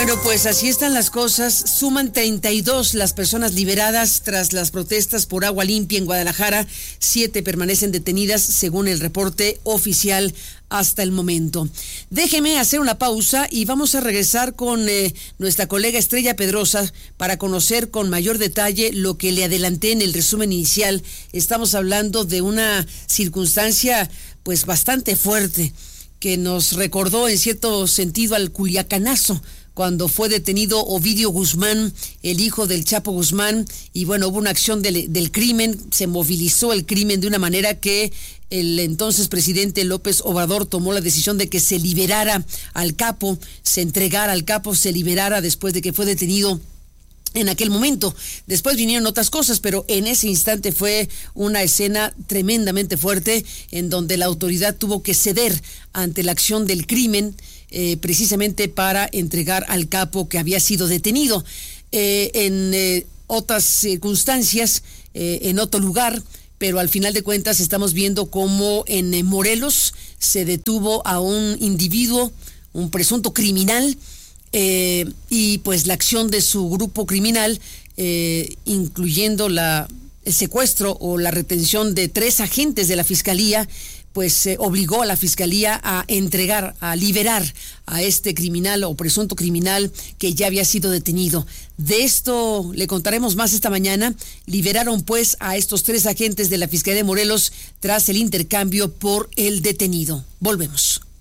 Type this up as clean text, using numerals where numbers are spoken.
Bueno, pues así están las cosas. Suman 32 las personas liberadas tras las protestas por agua limpia en Guadalajara. 7 permanecen detenidas según el reporte oficial hasta el momento. Déjeme hacer una pausa y vamos a regresar con nuestra colega Estrella Pedrosa para conocer con mayor detalle lo que le adelanté en el resumen inicial. Estamos hablando de una circunstancia pues bastante fuerte que nos recordó en cierto sentido al Culiacanazo, cuando fue detenido Ovidio Guzmán, el hijo del Chapo Guzmán, y bueno, hubo una acción del crimen, se movilizó el crimen de una manera que el entonces presidente López Obrador tomó la decisión de que se liberara al capo, se entregara al capo, se liberara después de que fue detenido en aquel momento. Después vinieron otras cosas, pero en ese instante fue una escena tremendamente fuerte en donde la autoridad tuvo que ceder ante la acción del crimen, precisamente para entregar al capo que había sido detenido. En otras circunstancias, en otro lugar, pero al final de cuentas estamos viendo cómo en Morelos se detuvo a un individuo, un presunto criminal, y pues la acción de su grupo criminal, incluyendo el secuestro o la retención de 3 agentes de la Fiscalía, pues obligó a la Fiscalía a entregar, a liberar a este criminal o presunto criminal que ya había sido detenido. De esto le contaremos más esta mañana. Liberaron pues a estos 3 agentes de la Fiscalía de Morelos tras el intercambio por el detenido. Volvemos.